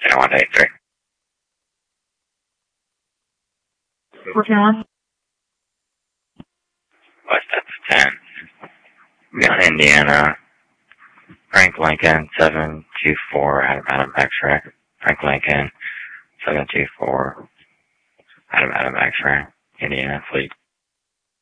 183. Working on. West up to 10. We got Indiana. Frank Lincoln, 724, Adam X-ray. Frank Lincoln, 724, Adam X-ray. Indiana Fleet.